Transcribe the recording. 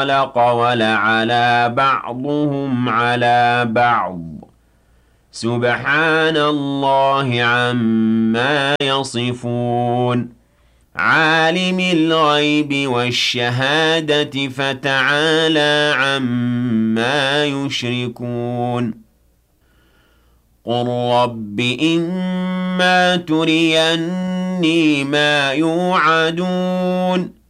خلق ولعلى بعضهم على بعض سبحان الله عما يصفون عالم الغيب والشهادة فتعالى عما يشركون قل رب إما تريني ما يوعدون